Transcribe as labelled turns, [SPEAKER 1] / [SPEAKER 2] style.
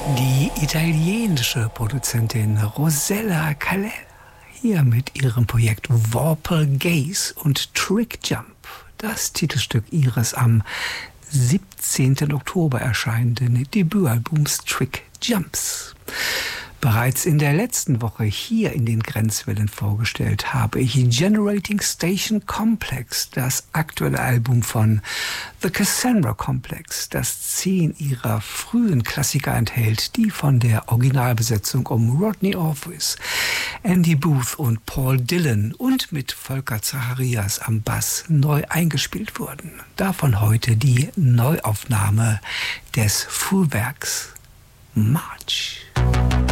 [SPEAKER 1] Die italienische Produzentin Rosella Calella hier mit ihrem Projekt Vorpal Gaze und Trick Jump, das Titelstück ihres am 17. Oktober erscheinenden Debütalbums Trick Jumps. Bereits in der letzten Woche hier in den Grenzwellen vorgestellt habe ich Generating Station Complex, das aktuelle Album von The Cassandra Complex, das 10 ihrer frühen Klassiker enthält, die von der Originalbesetzung um Rodney Orpheus, Andy Booth und Paul Dillon und mit Volker Zacharias am Bass neu eingespielt wurden. Davon heute die Neuaufnahme des Frühwerks March.